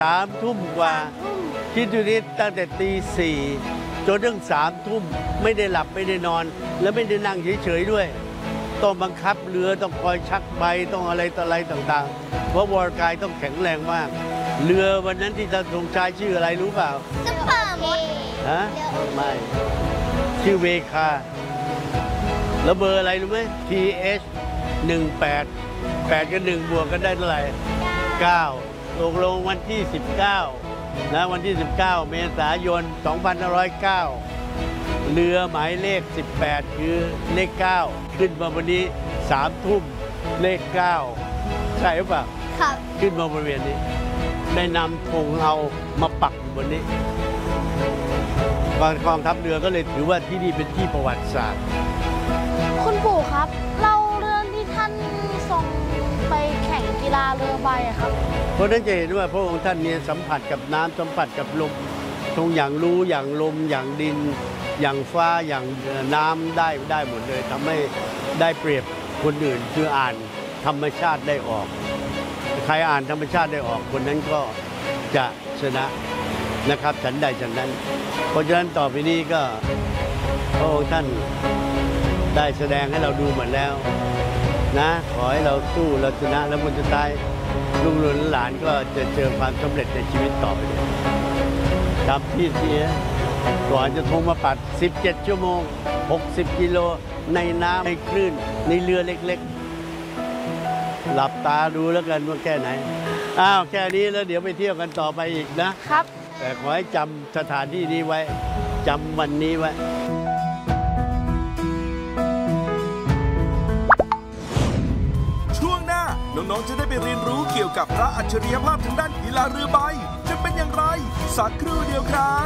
3 ทุ่มกว่าคิดดูนี่ตั้งแต่ตี 4จนถึง3 ทุ่มไม่ได้หลับไม่ได้นอน แล้วไม่ได้นั่งเฉยๆด้วยต้องบังคับเรือต้องคอยชักใบต้องอะไรต่ออะไรต่างๆเพราะวอร์กายต้องแข็งแรงมากเรือวันนั้นที่ท่านทรงชายชื่ออะไรรู้เปล่าซุปเปอร์มดฮะไม่ชื่อเวคาแล้วเบอร์อะไรรู้ไหม TH 18 8กับ1บวกกันได้เท่าไหร่9ตกลงวันที่ 19นะวันที่ 19 เมษายน 2509 เรือหมายเลข 18 คือเลข 9 ขึ้นมาวันนี้ 3 ทุ่มเลข 9 ใช่หรือเปล่าครับขึ้นมาบริเวณนี้ได้นำธงเรามาปักบนนี้กองทัพเรือก็เลยถือว่าที่นี่เป็นที่ประวัติศาสตร์คุณปู่ครับเราเรื่องที่ท่านส่งไปแข่งกีฬาเรือใบครับเพราะนั้นจะเห็นว่าพระองค์ท่านเนี่ยสัมผัสกับน้ำสัมผัสกับลมทรงอย่างรู้อย่างลมอย่างดินอย่างฟ้าอย่างน้ำได้หมดเลยทำให้ได้เปรียบคนอื่นคืออ่านธรรมชาติได้ออกใครอ่านธรรมชาติได้ออกคนนั้นก็จะชนะนะครับฉันใดฉันนั้นเพราะฉะนั้นต่อไปนี้ก็พระองค์ท่านได้แสดงให้เราดูหมดแล้วนะขอให้เราสู้เราชนะแล้ววันสุดท้ายลูกหลานก็จะเจอความสำเร็จในชีวิตต่อไปจำที่เสียก่อนจะทงมาปัด17 ชั่วโมง60 กิโลในน้ำในคลื่นในเรือเล็กๆหลับตาดูแล้วกันว่าแค่ไหนแค่นี้แล้วเดี๋ยวไปเที่ยวกันต่อไปอีกนะครับแต่ขอให้จำสถานที่นี้ไว้จำวันนี้ไว้ช่วงหน้าน้องๆจะได้ไปเรียนรู้เกี่ยวกับพระอัจฉริยภาพทางด้านกีฬาเรือใบจะเป็นอย่างไรสักครู่เดียวครับ